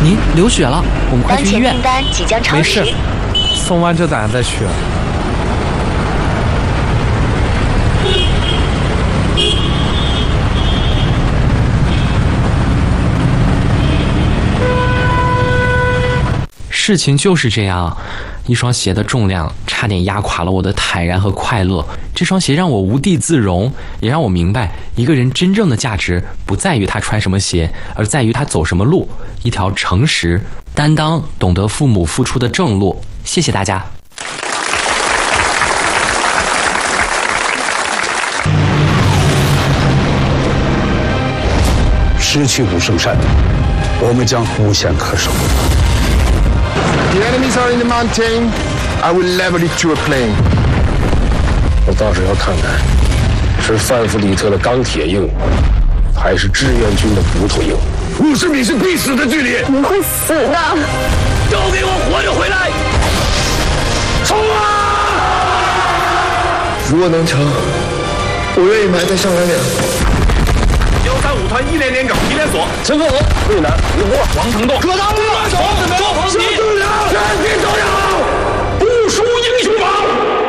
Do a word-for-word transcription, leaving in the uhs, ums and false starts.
您流血了，我们快去医院。 当前订单即将超时。 没事，送完这单再去。 事情就是这样，一双鞋的重量差点压垮了我的坦然和快乐。这双鞋让我无地自容，也让我明白，一个人真正的价值不在于他穿什么鞋，而在于他走什么路。一条诚实、担当、懂得父母付出的正路。谢谢大家。 失去不胜善，我们将无限可守。 The enemies are in the mountain. I will level it to a plain. 我倒是要看看，是范弗里特的钢铁硬，还是志愿军的骨头硬。 五十米是必死的距离， 你会死的。 都给我活着回来！冲啊！ 如果能成，我愿意埋在上元岭。 幺三五团一连连岗一连锁，陈鹤娥、魏楠、李波、王承栋、葛大木、